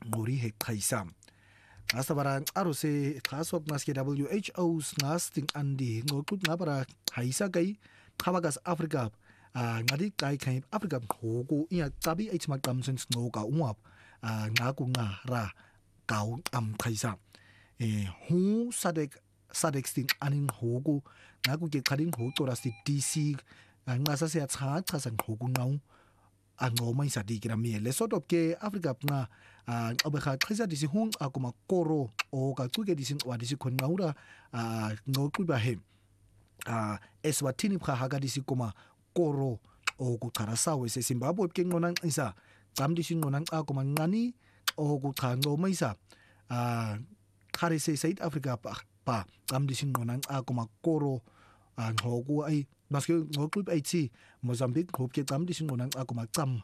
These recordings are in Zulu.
ngori he qaisam asabara arose khasop ngaske WHO ngasting andi ngoqut ngabara haisa kai khabagas Africa ngadi kai kai Africa ngoku iya tabi ichma kamsen ngoka ungap ngaku ngara kau qaisa hu sadek sting anin ngoku ngaku ke khading hotora sti DC ngasa se atsa sang ngoku ngau angoma isadi kirami lesotho ke Africa nga obekha qhisa disi hung akuma koro o ka tsuke disi wadisi khonnaura ngoqiba he Eswatini pha haga disi koma koro o kuqharasawe se Zimbabwe ke ngona isa camdisi ngona akuma ngani o kuqhango mayisa khare se South Africa pa camdisi ngona akuma koro ngoku ai baske ngoqiba ithi Mozambique hopke camdisi ngona akuma cam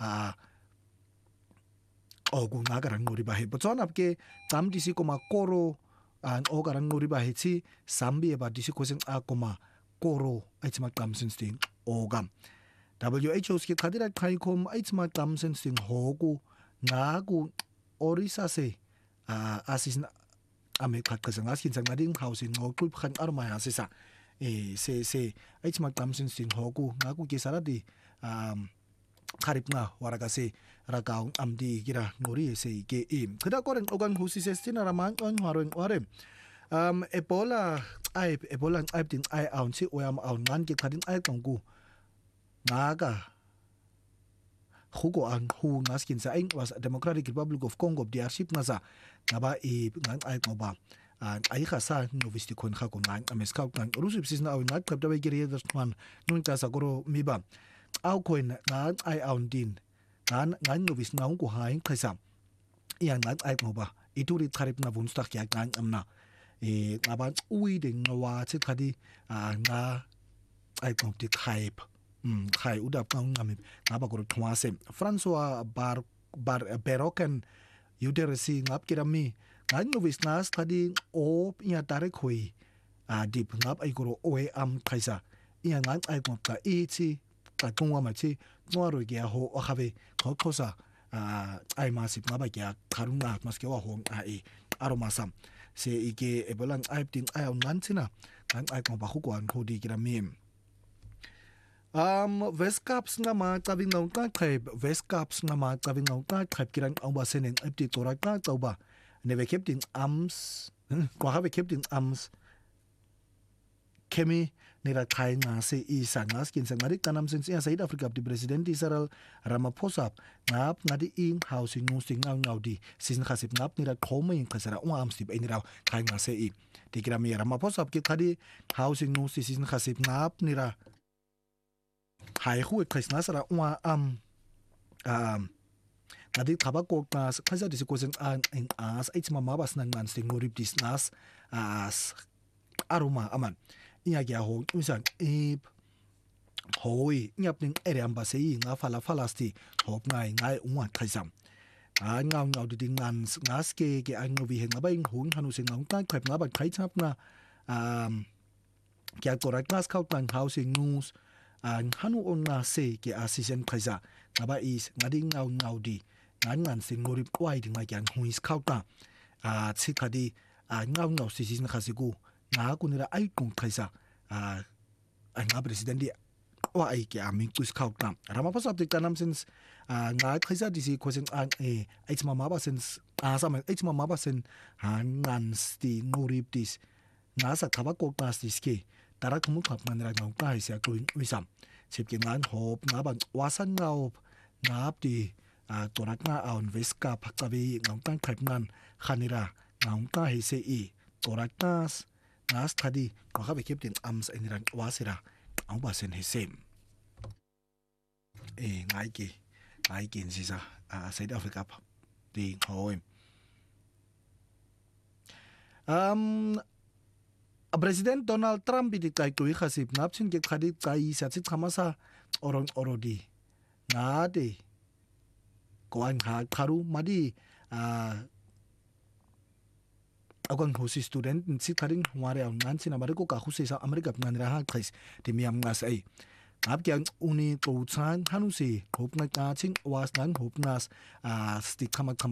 okungakarang ngori bahe Botswana ke camdisi koma koro okarang ngori bahe thi Zambia ba disi kosen akoma koro aitzma qamsen sting ogam WHO ske khadira khaikom aitzma qamsen sting hoku ngaku orisa se asisna ame khaqhasa ngaskin sangading housing ngoqib khan arma asisa se aitzma qamsen sting hoku ngaku ke saradi kharipna waragase rakaung amdi kira ngori se ke khada koren ogang husi se stina ramang on hareng ore Ebola aib din ai aun si oyam aun ngan ke khadin ai kangku naga hugo ang hu ngaskin sa ing was Democratic Republic of Congo DRC ngasa ngaba ngan ai ngoba ai khasa novisti kon kha ko ngan ameska kan rusip sisna aun ngat khabda be gere das man nun ka sagoro miba au koin ngan ai aun din ngan novis naung ko hain khaisa yang ngan ai ngoba ituri tharip na bunstak ya ngan amna ngaban ui de ngawa che khadi nga ai kong ti khai udap kang ngami ngaba ko thwase François Baroken uterasi ngap kirami ngan novis nas khadi op ya tare khoi dip ngap ai ko oe am khaisa yang ngan ai kong ta ichi ka kongwa ma chi ngoro ge ho okhabe khosa ai masip ngaba kya kharunga maske wa hong ai aromasam se ike ebolang aib din ai on nantina kan ai ko ba khu kwan khodi kirami Westcaps nga ma tabing ngau ka khaib Westcaps nga ma tabing ngau ka khaib kirang au ba senen apti tora ka tauba neve captain arms ko have captain arms kemi nira khai nga se isa nga skin sa ngari kanam sen sia South Africa di president Cyril Ramaphosa ngap ngadi in housing ngusing ngau di sin khasip ngap nira khome in khasara am stip inira khai nga se tikirami Ramaphosa ki khadi housing ngusing sin khasip ngap nira hai khu khasna sara am ngadi thabako kas khaja disi kosen an as ichma mabas nan man sting ngorip dis nas as aroma aman iya gya ho usan hoi nyapning ere ambasei nga falasti hop ngai unwa khaisam ngau di ngan ngaske ke angnovi he ngabaing hung hanu sing ngau ta khap ngaba khaithap na kya korak nas khau tang housing news hanu on na se ke assistant khaisa ngaba is ngading ngau di ngan sing ngorip kwai ding ma kyang huis khau ta chikhadi ngau sisin khasiku nga kunira ai kung khaisa nga president di wa ai ke aming kus khau tam Ramaphosa apti kanam sins nga khaisa disi khosen ichma maba sins asama ichma maba sen ngan sti ngorip dis nga sa thabako kas diske tarak mu khap manra ngau ka sia kuin wisam chepke ngan hop nga ban wasan ngau ngap di torak nga aun veska phaktabi ngau tang khap ngan khanira ngau ka he se torak nas nas thadi ko habe captain arms eniran wasira au basen hesem ngai kin sisa South Africa di hoem President Donald Trump di kai kui khasip napchin ke khadi kai sa chi khamasa orodi ngade ko an kharu madi agang hosi student si kharing hware ang nan china mari ko ka husi sa America ngan ra ha khais ti miam ngas ai ap kyang uni ko chan hanu si hop na ka ching was nan hop nas sti khama